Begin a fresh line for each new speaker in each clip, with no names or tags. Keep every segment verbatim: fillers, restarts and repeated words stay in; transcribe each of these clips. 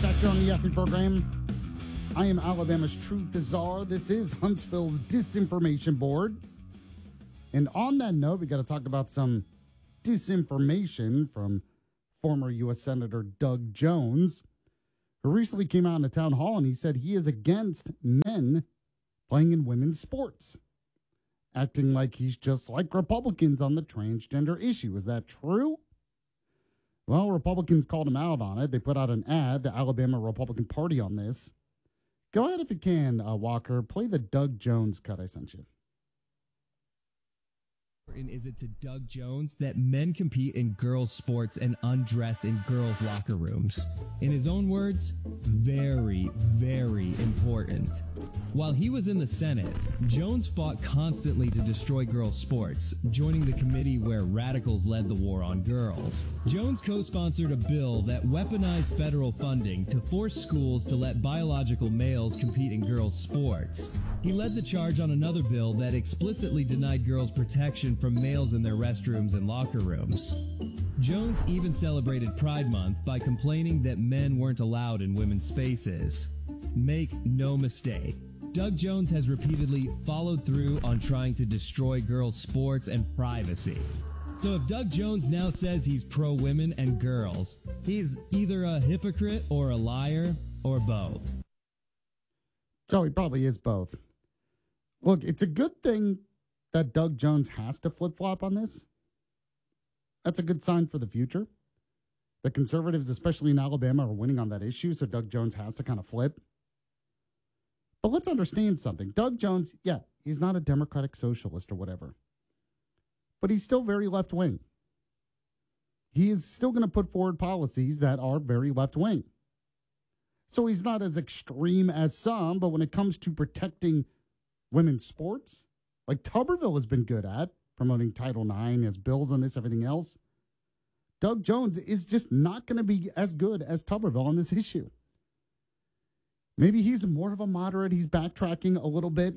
back here on the Yaffe program. I am Alabama's Truth Czar. This is Huntsville's Disinformation Board. And on that note, we got to talk about some disinformation from former U S Senator Doug Jones, who recently came out in a town hall and he said he is against men playing in women's sports, acting like he's just like Republicans on the transgender issue. Is that true? Well, Republicans called him out on it. They put out an ad, the Alabama Republican Party, on this. Go ahead if you can, uh, Walker. Play the Doug Jones cut I sent you.
Is it to Doug Jones that men compete in girls' sports and undress in girls' locker rooms? In his own words, very, very important. While he was in the Senate, Jones fought constantly to destroy girls' sports, joining the committee where radicals led the war on girls. Jones co-sponsored a bill that weaponized federal funding to force schools to let biological males compete in girls' sports. He led the charge on another bill that explicitly denied girls protection from males in their restrooms and locker rooms. Jones even celebrated Pride Month by complaining that men weren't allowed in women's spaces. Make no mistake, Doug Jones has repeatedly followed through on trying to destroy girls' sports and privacy. So if Doug Jones now says he's pro-women and girls, he's either a hypocrite or a liar or both.
So he probably is both. Look, it's a good thing that Doug Jones has to flip-flop on this. That's a good sign for the future. The conservatives, especially in Alabama, are winning on that issue, so Doug Jones has to kind of flip. But let's understand something. Doug Jones, yeah, he's not a democratic socialist or whatever, but he's still very left-wing. He is still going to put forward policies that are very left-wing. So he's not as extreme as some, but when it comes to protecting women's sports, like Tuberville has been good at promoting Title nine, has bills on this, everything else, Doug Jones is just not going to be as good as Tuberville on this issue. Maybe he's more of a moderate. He's backtracking a little bit.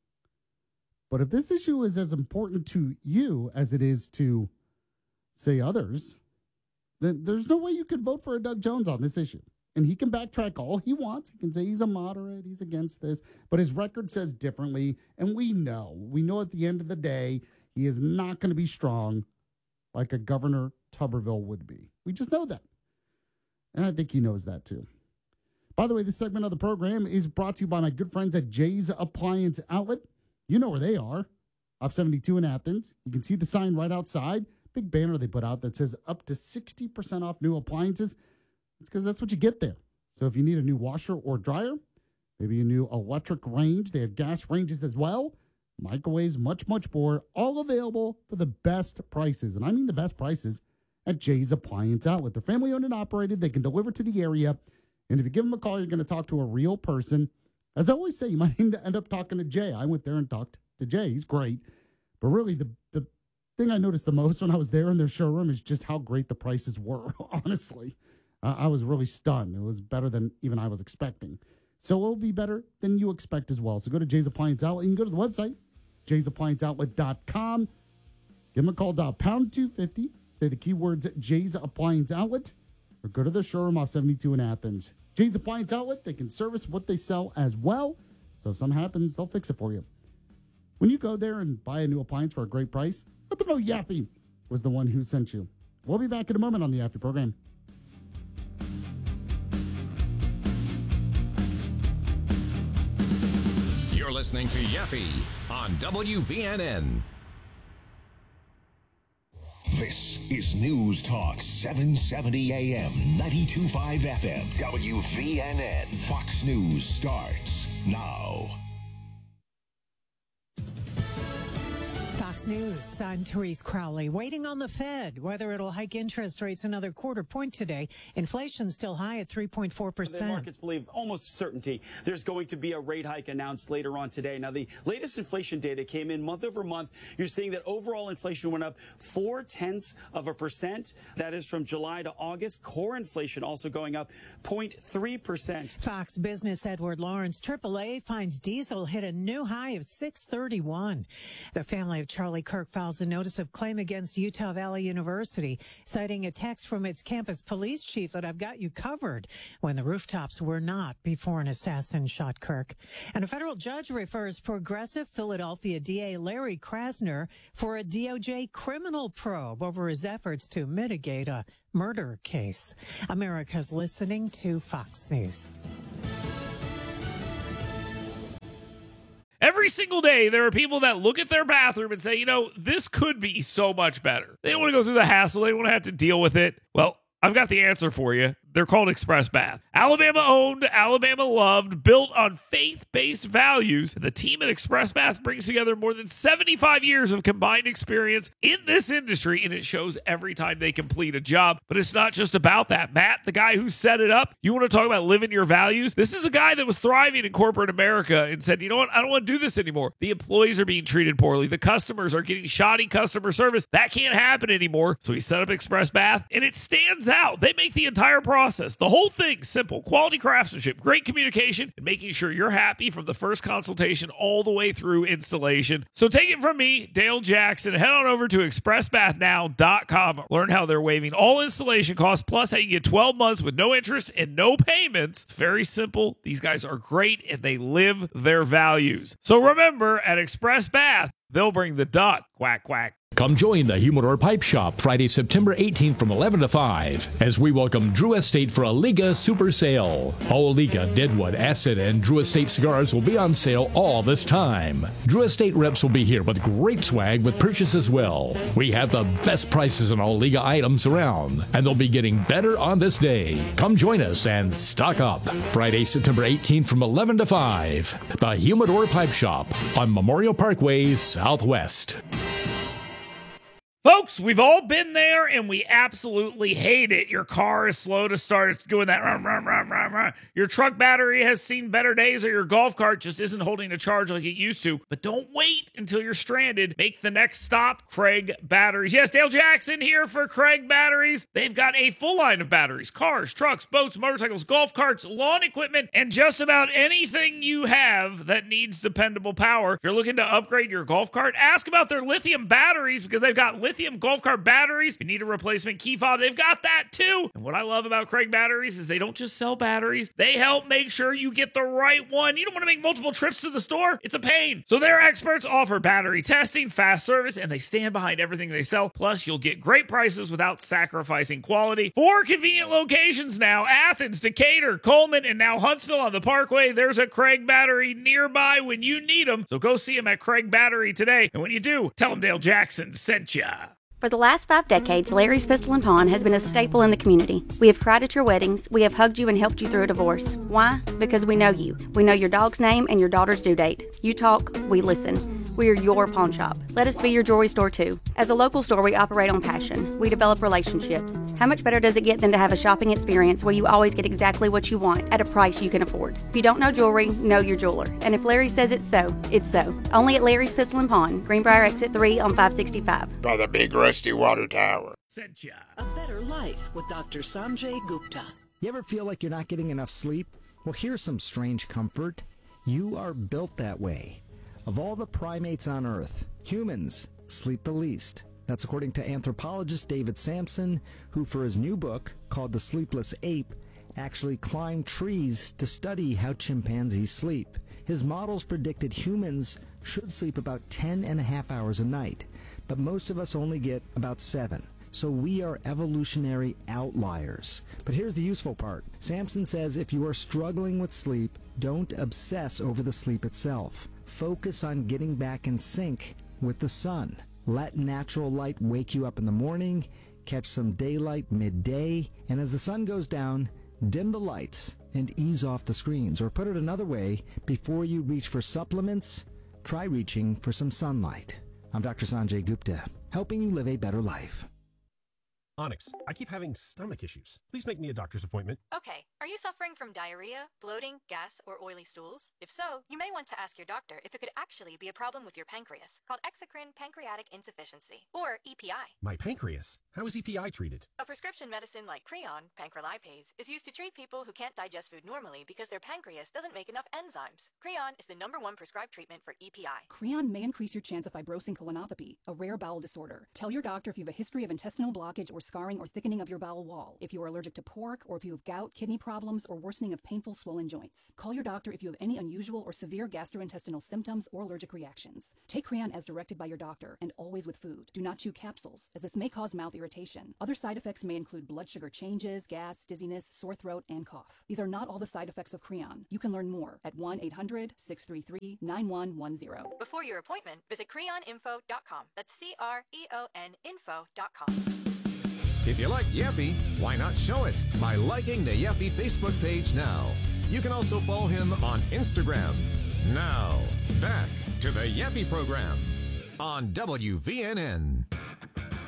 But if this issue is as important to you as it is to, say, others, then there's no way you could vote for a Doug Jones on this issue. And he can backtrack all he wants. He can say he's a moderate, he's against this, but his record says differently. And we know, we know at the end of the day, he is not going to be strong like a Governor Tuberville would be. We just know that. And I think he knows that too. By the way, this segment of the program is brought to you by my good friends at Jay's Appliance Outlet. You know where they are, off seventy-two in Athens. You can see the sign right outside. Big banner they put out that says up to sixty percent off new appliances. It's because that's what you get there. So if you need a new washer or dryer, maybe a new electric range, they have gas ranges as well, microwaves, much, much more, all available for the best prices. And I mean the best prices at Jay's Appliance Outlet. They're family owned and operated. They can deliver to the area. And if you give them a call, you're going to talk to a real person. As I always say, you might end up talking to Jay. I went there and talked to Jay. He's great. But really, the, the thing I noticed the most when I was there in their showroom is just how great the prices were, honestly. Uh, I was really stunned. It was better than even I was expecting. So it'll be better than you expect as well. So go to Jay's Appliance Outlet. You can go to the website, jays appliance outlet dot com. Give them a call, dial pound two fifty. Say the keywords Jay's Appliance Outlet. Or go to the showroom off seventy-two in Athens. Jay's Appliance Outlet, they can service what they sell as well. So if something happens, they'll fix it for you. When you go there and buy a new appliance for a great price, let them know Yaffe was the one who sent you. We'll be back in a moment on the Yaffe program.
You're listening to Yaffe on W V N N.
This is News Talk seven seventy A M, ninety-two point five F M, W V N N. Fox News starts now.
Fox News, I'm Therese Crowley. Waiting on the Fed, whether it'll hike interest rates another quarter point today. Inflation still high at three point four percent.
The markets believe almost certainty there's going to be a rate hike announced later on today. Now, the latest inflation data came in month over month. You're seeing that overall inflation went up four tenths of a percent. That is from July to August. Core inflation also going up zero point three percent.
Fox Business Edward Lawrence, triple A finds diesel hit a new high of six thirty-one. The family of Charlie Charlie Kirk files a notice of claim against Utah Valley University, citing a text from its campus police chief that I've got you covered when the rooftops were not before an assassin shot Kirk. And a federal judge refers progressive Philadelphia D A Larry Krasner for a D O J criminal probe over his efforts to mitigate a murder case. America's listening to Fox News.
Every single day, there are people that look at their bathroom and say, you know, this could be so much better. They don't want to go through the hassle. They don't want to have to deal with it. Well, I've got the answer for you. They're called Express Bath. Alabama owned, Alabama loved, built on faith-based values. The team at Express Bath brings together more than seventy-five years of combined experience in this industry, and it shows every time they complete a job. But it's not just about that. Matt, the guy who set it up, you want to talk about living your values? This is a guy that was thriving in corporate America and said, you know what? I don't want to do this anymore. The employees are being treated poorly. The customers are getting shoddy customer service. That can't happen anymore. So he set up Express Bath, and it stands out. They make the entire process Process. The whole thing simple. Quality craftsmanship, great communication, and making sure you're happy from the first consultation all the way through installation. So take it from me, Dale Jackson. Head on over to express bath now dot com. Learn how they're waiving all installation costs, plus how you get twelve months with no interest and no payments. It's very simple. These guys are great, and they live their values. So remember, at Express Bath, they'll bring the duck. Quack, quack.
Come join the Humidor Pipe Shop Friday, September eighteenth from eleven to five as we welcome Drew Estate for a Liga Super Sale. All Liga, Deadwood, Acid, and Drew Estate cigars will be on sale all this time. Drew Estate reps will be here with great swag with purchase as well. We have the best prices on all Liga items around, and they'll be getting better on this day. Come join us and stock up. Friday, September eighteenth from eleven to five. The Humidor Pipe Shop on Memorial Parkway Southwest.
Folks, we've all been there, and we absolutely hate it. Your car is slow to start. It's doing that. Rum, rum, rum, rum, rum. Your truck battery has seen better days, or your golf cart just isn't holding a charge like it used to. But don't wait until you're stranded. Make the next stop, Craig Batteries. Yes, Dale Jackson here for Craig Batteries. They've got a full line of batteries. Cars, trucks, boats, motorcycles, golf carts, lawn equipment, and just about anything you have that needs dependable power. If you're looking to upgrade your golf cart, ask about their lithium batteries, because they've got lithium golf cart batteries. If you need a replacement key fob, they've got that too. And what I love about Craig Batteries is they don't just sell batteries. They help make sure you get the right one. You don't want to make multiple trips to the store. It's a pain. So their experts offer battery testing, fast service, and they stand behind everything they sell. Plus, you'll get great prices without sacrificing quality. Four convenient locations now: Athens, Decatur, Coleman, and now Huntsville on the Parkway. There's a Craig Battery nearby when you need them. So go see them at Craig Battery today. And when you do, tell them Dale Jackson sent ya.
For the last five decades, Larry's Pistol and Pawn has been a staple in the community. We have cried at your weddings. We have hugged you and helped you through a divorce. Why? Because we know you. We know your dog's name and your daughter's due date. You talk, we listen. We are your pawn shop. Let us be your jewelry store too. As a local store, we operate on passion. We develop relationships. How much better does it get than to have a shopping experience where you always get exactly what you want at a price you can afford? If you don't know jewelry, know your jeweler. And if Larry says it's so, it's so. Only at Larry's Pistol and Pawn, Greenbrier Exit three on five sixty-five.
By the big rusty water tower.
Sent ya.
A better life with Doctor Sanjay Gupta.
You ever feel like you're not getting enough sleep? Well, here's some strange comfort. You are built that way. Of all the primates on Earth, humans sleep the least. That's according to anthropologist David Sampson, who for his new book, called The Sleepless Ape, actually climbed trees to study how chimpanzees sleep. His models predicted humans should sleep about ten and a half hours a night, but most of us only get about seven. So we are evolutionary outliers. But here's the useful part. Sampson says if you are struggling with sleep, don't obsess over the sleep itself. Focus on getting back in sync with the sun. Let natural light wake you up in the morning, catch some daylight midday, and as the sun goes down, dim the lights and ease off the screens. Or put it another way, before you reach for supplements, try reaching for some sunlight. I'm Doctor Sanjay Gupta, helping you live a better life.
Onyx, I keep having stomach issues. Please make me a doctor's appointment.
Okay,
Are you suffering from diarrhea, bloating, gas, or oily stools? If so, you may want to ask your doctor if it could actually be a problem with your pancreas, called exocrine pancreatic insufficiency, or E P I.
My pancreas? How is E P I treated?
A prescription medicine like Creon, pancrelipase, is used to treat people who can't digest food normally because their pancreas doesn't make enough enzymes. Creon is the number one prescribed treatment for E P I.
Creon may increase your chance of fibrosing colonopathy, a rare bowel disorder. Tell your doctor if you have a history of intestinal blockage or scarring or thickening of your bowel wall, if you are allergic to pork, or if you have gout, kidney problems, or worsening of painful swollen joints. Call your doctor if you have any unusual or severe gastrointestinal symptoms or allergic reactions. Take Creon as directed by your doctor, and always with food. Do not chew capsules, as this may cause mouth irritation. Other side effects may include blood sugar changes, gas, dizziness, sore throat, and cough. These are not all the side effects of Creon. You can learn more at one eight hundred, six three three, nine one one zero.
Before your appointment, visit creon info dot com. That's C R E O N info dot com.
If you like Yappy, why not show it by liking the Yappy Facebook page now? You can also follow him on Instagram. Now, back to the Yappy program on W V N N.